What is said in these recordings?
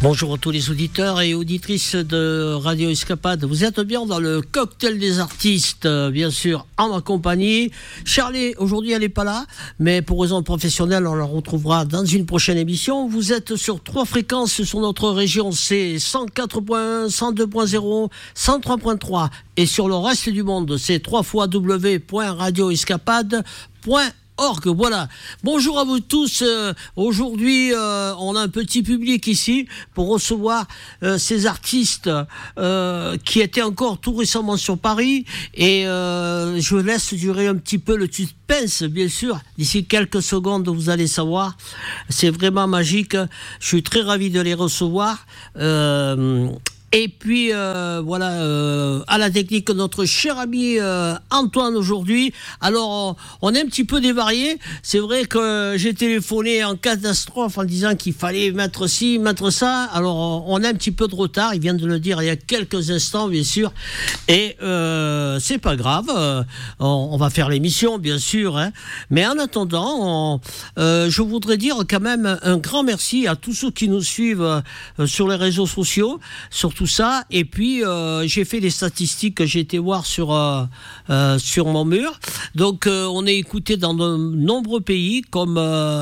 Bonjour à tous les auditeurs et auditrices de Radio Escapade. Vous êtes bien dans le cocktail des artistes, bien sûr, en ma compagnie. Charlie, aujourd'hui, elle n'est pas là, mais pour raison professionnelle, on la retrouvera dans une prochaine émission. Vous êtes sur 3 fréquences sur notre région, c'est 104.1, 102.0, 103.3. Et sur le reste du monde, c'est www.radioescapade.org. Voilà. Bonjour à vous tous. Aujourd'hui, on a un petit public ici pour recevoir ces artistes qui étaient encore tout récemment sur Paris. Et je laisse durer un petit peu le suspense, bien sûr. D'ici quelques secondes, vous allez savoir. C'est vraiment magique. Je suis très ravi de les recevoir. Et puis, à la technique, notre cher ami Antoine aujourd'hui. Alors, on est un petit peu dévarié. C'est vrai que j'ai téléphoné en catastrophe en disant qu'il fallait mettre ci, mettre ça. Alors, on a un petit peu de retard. Il vient de le dire il y a quelques instants, bien sûr. Et c'est pas grave. On va faire l'émission, bien sûr. Hein. Mais en attendant, je voudrais dire quand même un grand merci à tous ceux qui nous suivent sur les réseaux sociaux, surtout ça. Et puis j'ai fait des statistiques que j'ai été voir sur mon mur. Donc on est écouté dans de nombreux pays comme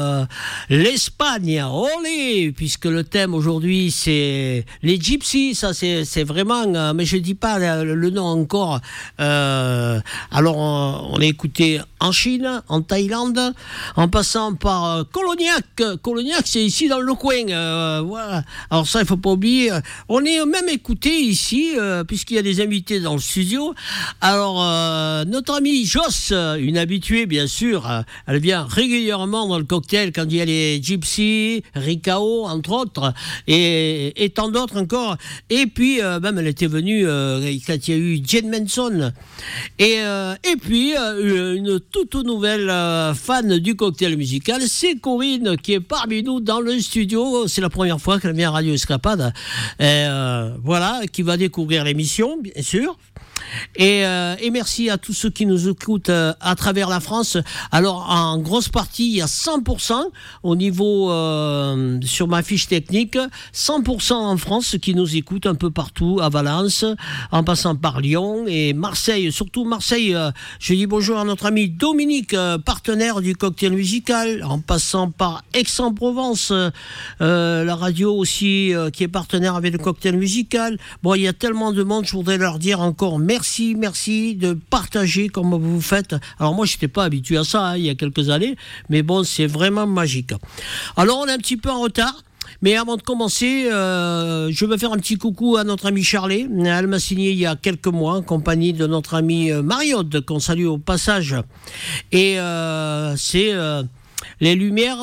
l'Espagne, olé, puisque le thème aujourd'hui c'est les gypsies. Ça c'est vraiment, mais je dis pas le nom encore. Alors on est écouté en Chine, en Thaïlande, en passant par Colognac. Colognac, c'est ici dans le coin. Voilà. Alors ça, il faut pas oublier. On est même écouté ici, puisqu'il y a des invités dans le studio. Alors, notre amie Joss, une habituée, bien sûr, elle vient régulièrement dans le cocktail quand il y a les Gypsy, Ricao, entre autres, et tant d'autres encore. Et puis, même, elle était venue quand il y a eu Jane Manson. Et puis, une toute nouvelle fan du cocktail musical, c'est Corinne qui est parmi nous dans le studio. C'est la première fois qu'elle vient à Radio Escapade. Voilà, qui va découvrir l'émission, bien sûr. Et merci à tous ceux qui nous écoutent à travers la France. Alors, en grosse partie, il y a 100% au niveau, sur ma fiche technique, 100% en France qui nous écoutent un peu partout, à Valence, en passant par Lyon et Marseille. Surtout Marseille, je dis bonjour à notre ami Dominique, partenaire du cocktail musical, en passant par Aix-en-Provence, la radio aussi qui est partenaire avec le cocktail musical. Bon, il y a tellement de monde, je voudrais leur dire encore merci de partager comme vous faites. Alors moi, je n'étais pas habitué à ça il y a quelques années, mais bon, c'est vraiment magique. Alors, on est un petit peu en retard. Mais avant de commencer, je veux faire un petit coucou à notre amie Charlie. Elle m'a signé il y a quelques mois en compagnie de notre amie Mariotte, qu'on salue au passage. Et c'est les lumières.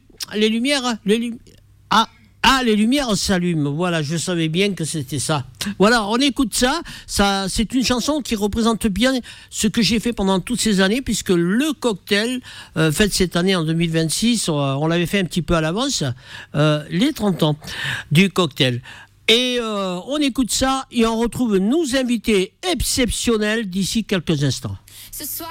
Les lumières s'allument. Voilà, je savais bien que c'était ça. Voilà, on écoute ça. C'est une chanson qui représente bien ce que j'ai fait pendant toutes ces années, puisque le cocktail, fait cette année en 2026, on l'avait fait un petit peu à l'avance, les 30 ans du cocktail. Et on écoute ça et on retrouve nos invités exceptionnels d'ici quelques instants. Ce soir